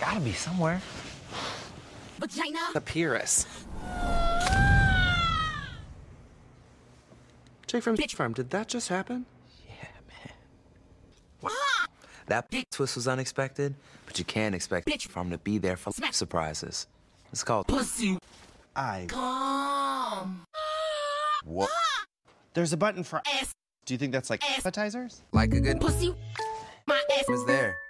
gotta be somewhere. Vagina. Papyrus. Jake from Bitch Farm, did that just happen? Yeah, man. What? That twist was unexpected, but you can't expect Bitch Farm to be there for surprises. It's called Pussy. Come. What? There's a button for ass. Do you think that's like appetizers? like a good Pussy. My ass was there.